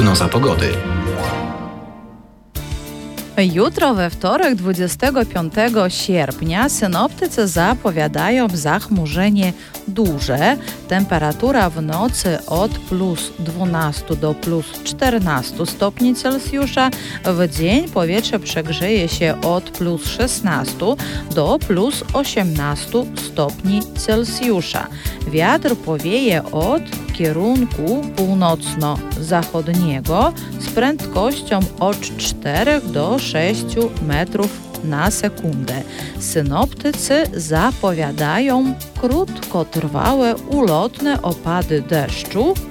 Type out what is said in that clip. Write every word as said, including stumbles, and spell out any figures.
Prognoza pogody. Jutro we wtorek, dwudziestego piątego sierpnia, synoptycy zapowiadają zachmurzenie duże. Temperatura w nocy od plus dwunastu do plus czternastu stopni Celsjusza. W dzień powietrze przegrzeje się od plus szesnastu do plus osiemnastu stopni Celsjusza. Wiatr powieje od kierunku północno-zachodniego z prędkością od czterech do sześciu metrów na sekundę. Synoptycy zapowiadają krótkotrwałe ulotne opady deszczu